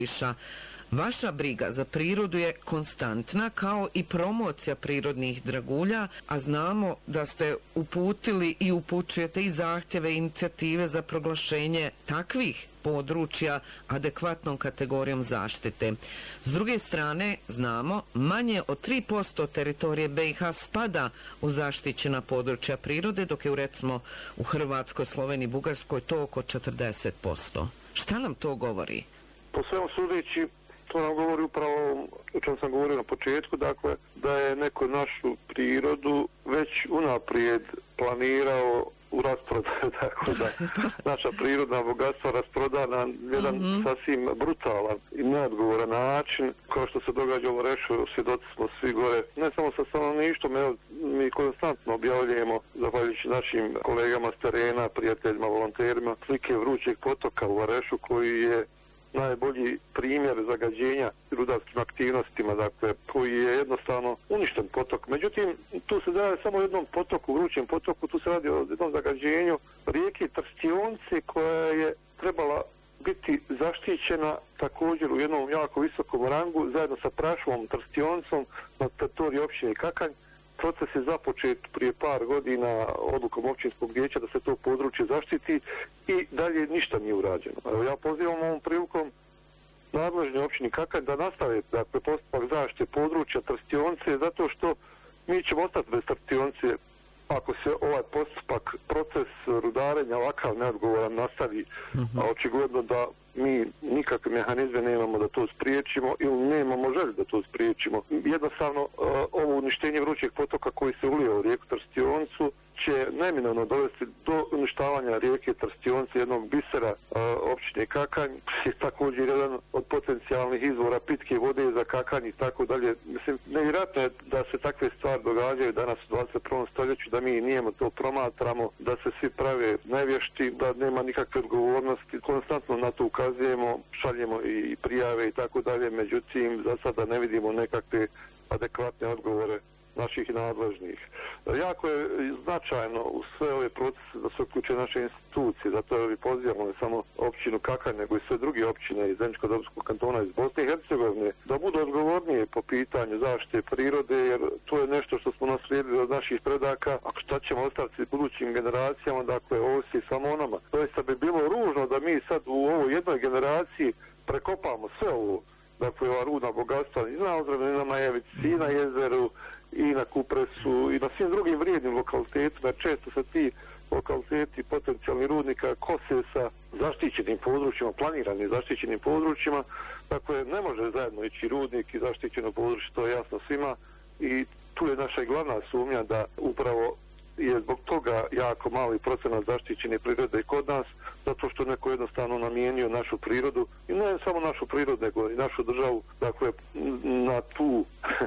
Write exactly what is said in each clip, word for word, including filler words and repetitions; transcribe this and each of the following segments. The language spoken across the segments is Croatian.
okoliša. Vaša briga za prirodu je konstantna kao i promocija prirodnih dragulja, a znamo da ste uputili i upućujete i zahtjeve i inicijative za proglašenje takvih područja adekvatnom kategorijom zaštite. S druge strane, znamo, manje od tri posto teritorije B i H spada u zaštićena područja prirode, dok je recimo u Hrvatskoj, Sloveniji, Bugarskoj to oko četrdeset posto. Šta nam to govori? Po svemu sudeći, to nam govori upravo o čem sam govorio na početku, dakle, da je neko našu prirodu već unaprijed planirao u rasprodaju, tako da naša prirodna bogatstva rasproda na jedan mm-hmm. sasvim brutalan i neodgovoran način, kao što se događa u Rešu, svjedoci smo svi gore, ne samo sa stanovništvom, evo, mi konstantno objavljujemo, zahvaljujući našim kolegama s terena, prijateljima, volonterima, slike vrućeg potoka u Varešu, koji je najbolji primjer zagađenja rudarskim aktivnostima, dakle, koji je jednostavno uništen potok. Međutim, tu se radi samo o jednom potoku, vrućem potoku, tu se radi o jednom zagađenju rijeke Trstionce, koja je trebala biti zaštićena također u jednom jako visokom rangu, zajedno sa prašuvom Trstioncom na teritoriji općine Kakanj. Proces je započet prije par godina odlukom općinskog vijeća da se to područje zaštiti i dalje ništa nije urađeno. Evo, ja pozivam ovom prilikom nadležne općine Kakanj da nastave, dakle, postupak zaštite područja Trstionce, zato što mi ćemo ostati bez Trstionce ako se ovaj postupak, proces rudarenja ovakav neodgovoran nastavi, mm-hmm. a očigledno da mi nikakve mehanizme nemamo da to spriječimo ili nemamo želju da to spriječimo. Jednostavno, ovo uništenje vrućeg potoka koji se ulio u rijeku Trstioncu će neminovno dovesti do uništavanja rijeke Trstionce, jednog bisera općine Kakanj, je također jedan od potencijalnih izvora pitke vode za Kakanj i tako dalje. Mislim, nevjerojatno je da se takve stvari događaju danas u dvadeset prvom stoljeću, da mi nijemo to promatramo, da se svi prave nevješti, da nema nikakve odgovornosti. Konstantno na to ukazujemo, šaljemo i prijave i tako dalje, međutim, za sada ne vidimo nekakve adekvatne odgovore naših nadležnih. Jako je značajno u sve ove procese da se uključe naše institucije, zato je pozivamo ne samo općinu Kakanj, nego i sve druge općine iz Zeničko-Dobrskog kantona iz Bosne i Hercegovine, da budu odgovornije po pitanju zaštite prirode, jer to je nešto što smo naslijedili od naših predaka, a šta ćemo ostaviti budućim generacijama, dakle, ovisi samo o nama. Doista bi bilo ružno da mi sad u ovoj jednoj generaciji prekopamo sve ovo, dakle, ova rudna bogatstva i na Ozrenu, i na Majevici, i na jezeru, i na Kupresu, i na svim drugim vrijednim lokalitetima. Često se ti lokaliteti potencijalni rudnika kose sa zaštićenim područjima, planiranim zaštićenim područjima. Dakle, ne može zajedno ići rudnik i zaštićeno područje, to je jasno svima, i tu je naša glavna sumnja da upravo je zbog toga jako mali procenat zaštićene prirode i kod nas, zato što neko jednostavno namijenio našu prirodu, i ne samo našu prirodu, nego i našu državu, dakle, na tu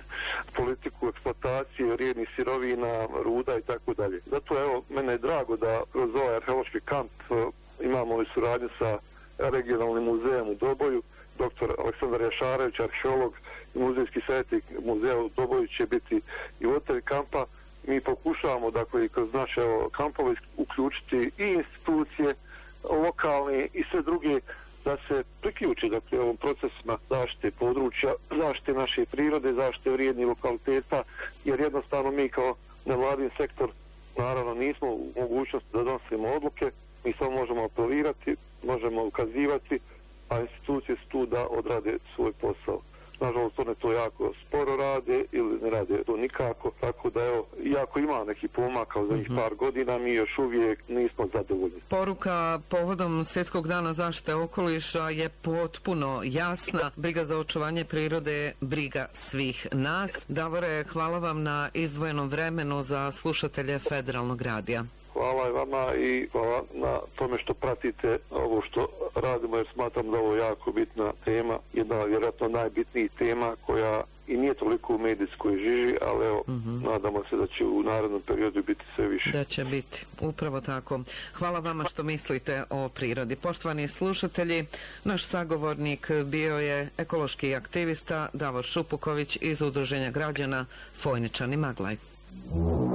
politiku eksploatacije vrijednih sirovina, ruda i tako dalje. Zato, evo, mene je drago da kroz ovaj arheološki kamp imamo i suradnju sa regionalnim muzejem u Doboju. Doktor Aleksandar Jašarević, arheolog i muzejski savjetnik muzeja u Doboju, će biti i voditelj kampa. Mi pokušavamo, dakle, i kroz naše evo, kampove uključiti i institucije lokalne i sve druge da se priključi, dakle, ovom procesima zaštite područja, zaštite naše prirode, zaštite vrijednih lokaliteta, jer jednostavno mi kao nevladin sektor naravno nismo u mogućnosti da donosimo odluke, mi samo možemo apelirati, možemo ukazivati, a institucije su tu da odrade svoj posao. Nažalost, one to jako sporo rade ili ne rade to nikako, tako da, evo, iako ima neki pomaka za njih par godina, mi još uvijek nismo zadovoljni. Poruka povodom Svjetskog dana zaštite okoliša je potpuno jasna. Briga za očuvanje prirode je briga svih nas. Davore, hvala vam na izdvojenom vremenu za slušatelje Federalnog radija. Hvala i vama i hvala na tome što pratite ovo što radimo, jer smatram da ovo je jako bitna tema, jedna vjerojatno najbitnijih tema koja i nije toliko u medijskoj žiži, ali evo, mm-hmm. nadamo se da će u narednom periodu biti sve više. Da će biti, upravo tako. Hvala vama što mislite o prirodi. Poštovani slušatelji, naš sagovornik bio je ekološki aktivista Davor Šupuković iz Udruženja građana Fojničani Maglaj.